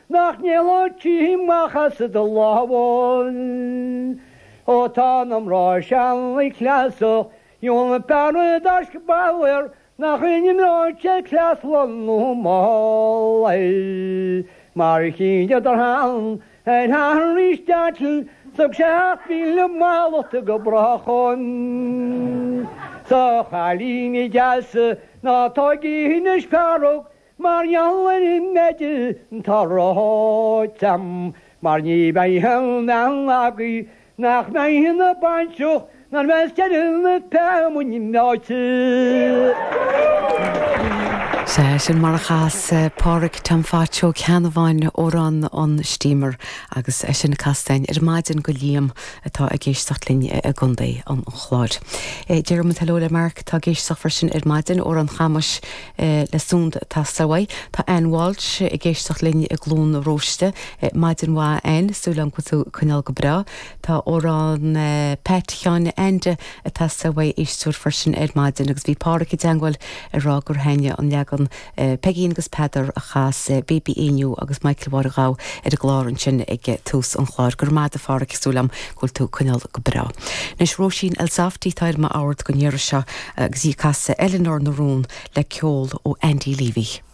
nach nílótí machas a láhhain. Ó tá am rá sean le clasach, Jón barú das go báir nach chuine ráte claslan má mar chéine ar hán ein hárístetil sa seaachhí máta go brachon. Sa chalíní deasa nátá híine sparach mar jahain meide tarráitam mar ní bheithe ná agaí nach méhinna baintseach nar meisceadilna pemuní meáte. Sin mar chas páric tam fátseo ceanmhain órán an stímar agus sin castainn maidin go líam atá a géisteach linne a gundaí an chláid. Dearm talóla marc tá géisteach far sin maidin ó an chamas lesúnd tastahaid tá an Walsh a géisteach linne a glún róiste maidin wa ein súlan go tú chuneal go bra tá órán pet cheán ende a tastahaid éistúr far sin maidin agus bhí páric i dangháil a rá gur haine an leagan Peggy agus Pedar a chas BBEU agus Michael Wargá ar a gláran sin ag tús an chláir gur mád a fára súlam gúil tú chuneal go bra. Nes Róisín El Safty táir má áhart go níire se agus í casa Eleanor Narún le ceol ó Andy Levy.